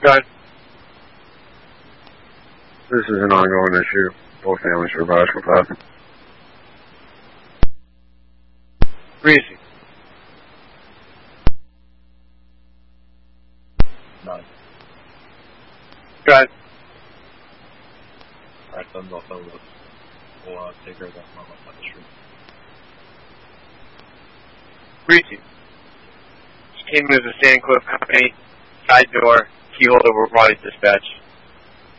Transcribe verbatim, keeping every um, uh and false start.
Got it. This is an ongoing issue. Both families are advised for five. Greasy. Nine. Got it. Alright, then they'll fill this. We'll uh, take her that moment on the street. Greasy. She came into the Sandcliffe Company, side door, key holder, we're body dispatch.